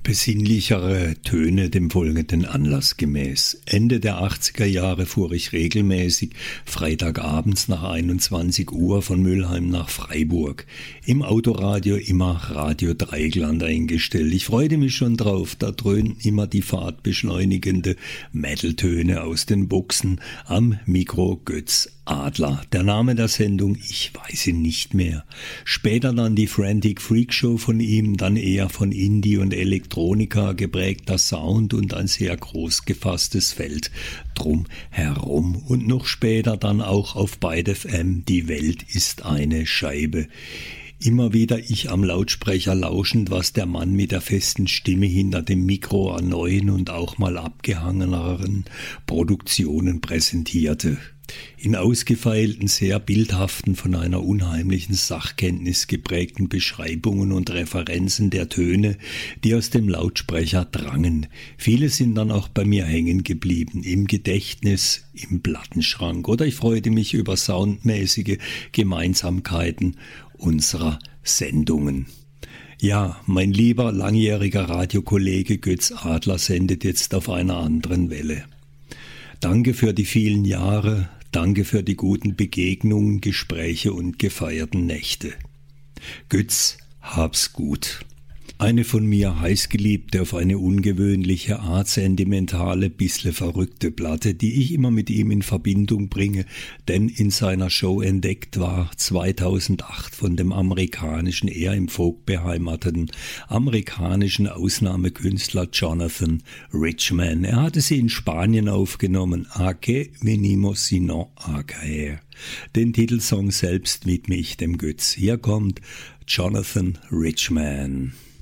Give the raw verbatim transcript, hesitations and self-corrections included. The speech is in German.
Besinnlichere Töne dem folgenden Anlass gemäß. Ende der achtziger Jahre fuhr ich regelmäßig freitagabends nach einundzwanzig Uhr von Mülheim nach Freiburg. Im Autoradio immer Radio Dreigland eingestellt. Ich freute mich schon drauf, da dröhnten immer die fahrtbeschleunigende Metal-Töne aus den Boxen. Am Mikro Götz Adler. Der Name der Sendung, ich weiß ihn nicht mehr. Später dann die Frantic Freak Show von ihm, dann eher von Indie und Elektronika geprägter Sound und ein sehr groß gefasstes Feld drum herum. Und noch später dann auch auf Byte F M, die Welt ist eine Scheibe. Immer wieder ich am Lautsprecher lauschend, was der Mann mit der festen Stimme hinter dem Mikro an neuen und auch mal abgehangeneren Produktionen präsentierte. In ausgefeilten, sehr bildhaften, von einer unheimlichen Sachkenntnis geprägten Beschreibungen und Referenzen der Töne, die aus dem Lautsprecher drangen. Viele sind dann auch bei mir hängen geblieben, im Gedächtnis, im Plattenschrank. Oder ich freute mich über soundmäßige Gemeinsamkeiten unserer Sendungen. Ja, mein lieber langjähriger Radiokollege Götz Adler sendet jetzt auf einer anderen Welle. Danke für die vielen Jahre, danke für die guten Begegnungen, Gespräche und gefeierten Nächte. Götz, hab's gut. Eine von mir heißgeliebte, auf eine ungewöhnliche Art sentimentale, bissle verrückte Platte, die ich immer mit ihm in Verbindung bringe, denn in seiner Show entdeckt war zweitausendacht von dem amerikanischen, eher im Folk beheimateten, amerikanischen Ausnahmekünstler Jonathan Richman. Er hatte sie in Spanien aufgenommen, A que venimos sino a caer. Den Titelsong selbst widme ich dem Götz. Hier kommt Jonathan Richman.